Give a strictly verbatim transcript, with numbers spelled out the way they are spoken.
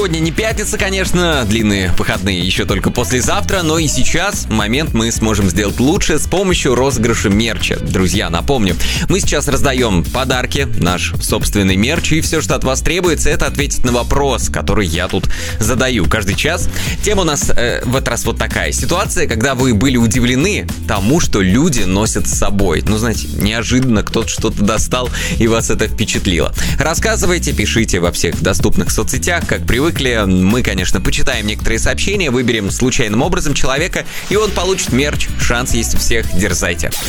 Сегодня не пятница, конечно, длинные выходные еще только послезавтра, но и сейчас момент мы сможем сделать лучше с помощью розыгрыша мерча. Друзья, напомню, мы сейчас раздаем подарки, наш собственный мерч, и все, что от вас требуется, это ответить на вопрос, который я тут задаю каждый час. Тема у нас э, в этот раз вот такая. Ситуация, когда вы были удивлены тому, что люди носят с собой. Ну, знаете, неожиданно кто-то что-то достал, и вас это впечатлило. Рассказывайте, пишите во всех доступных соцсетях, как привыкли. Мы, конечно, почитаем некоторые сообщения, выберем случайным образом человека, и он получит мерч. Шанс есть у всех. Дерзайте.